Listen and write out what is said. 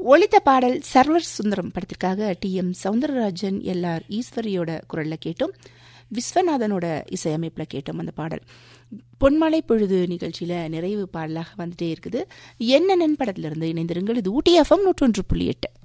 ஒலித்த பாடல் சர்வர் சுந்தரம் படத்திற்காக டி.எம். சௌந்தரராஜன் எல்.ஆர். ஈஸ்வரியோட குரல்ல கேட்டோம். விஸ்வநாதனோட இசையமைப்புல கேட்டோம். அந்த பாடல் பொன்மலை பொழுது நிகழ்ச்சியில நிறைவு பாடலாக வந்துட்டே இருக்குது. என்னென்னு படத்திலிருந்து இணைந்திருங்கள். இது ஊட்டி எஃப்எம் 101.8.